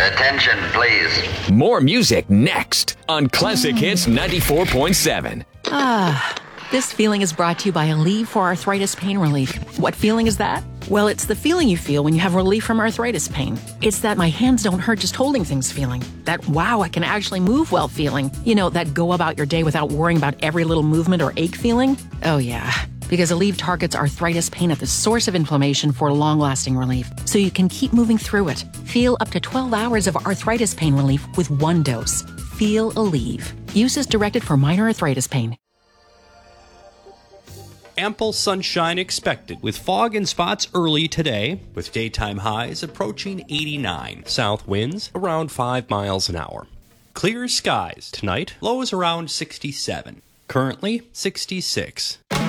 Attention, please. More music next on Classic Hits 94.7. This feeling is brought to you by Aleve for arthritis pain relief. What feeling is that? Well, it's the feeling you feel when you have relief from arthritis pain. It's that my hands don't hurt just holding things feeling. That wow, I can actually move well feeling. You know, that go about your day without worrying about every little movement or ache feeling. Oh yeah, because Aleve targets arthritis pain at the source of inflammation for long-lasting relief, so you can keep moving through it. Feel up to 12 hours of arthritis pain relief with one dose. Feel Aleve. Use is directed for minor arthritis pain. Ample sunshine expected with fog and spots early today, with daytime highs approaching 89. South winds around 5 miles an hour. Clear skies tonight, lows around 67. Currently 66.